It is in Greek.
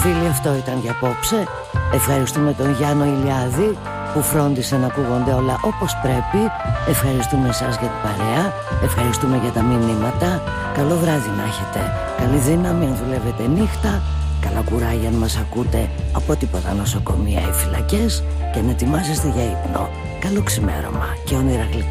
φίλοι, αυτό ήταν για απόψε. Ευχαριστούμε τον Γιάννο Ηλιάδη που φρόντισε να ακούγονται όλα όπως πρέπει. Ευχαριστούμε εσάς για την παρέα. Ευχαριστούμε για τα μηνύματα. Καλό βράδυ να έχετε. Καλή δύναμη αν δουλεύετε νύχτα. Καλά κουράγια αν μας ακούτε από τίποτα νοσοκομεία ή φυλακές. Και να ετοιμάζεστε για ύπνο. Καλό ξημέρωμα και όνειρα γλυκά.